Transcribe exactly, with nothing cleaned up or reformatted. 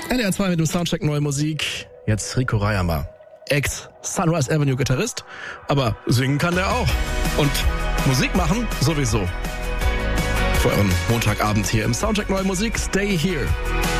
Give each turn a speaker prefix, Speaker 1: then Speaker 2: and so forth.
Speaker 1: N D R zwei mit dem Soundcheck Neue Musik. Jetzt Rico Reyermar. Ex-Sunrise Avenue Gitarrist, aber singen kann der auch. Und Musik machen sowieso. Vor eurem Montagabend hier im Soundcheck Neue Musik. Stay here.